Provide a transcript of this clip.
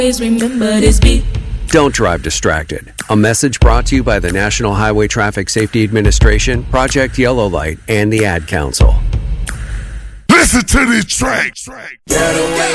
remember this beat. Don't drive distracted. A message brought to you by the National Highway Traffic Safety Administration, Project Yellow Light, and the Ad Council. Listen to this track.